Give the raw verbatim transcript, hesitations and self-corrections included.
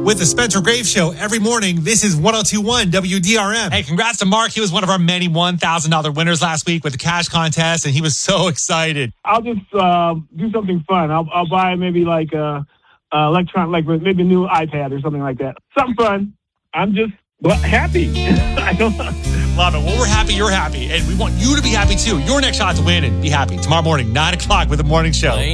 With the Spencer Graves Show every morning, this is one oh two point one W D R M. Hey, congrats to Mark. He was one of our many one thousand dollars winners last week with the cash contest, and he was so excited. I'll just uh, do something fun. I'll, I'll buy maybe like a, a electron, like maybe a new iPad or something like that. Something fun. I'm just well, happy. I don't Love it. Well, we're happy you're happy, and we want you to be happy too. Your next shot to win and be happy tomorrow morning, nine o'clock with the morning show.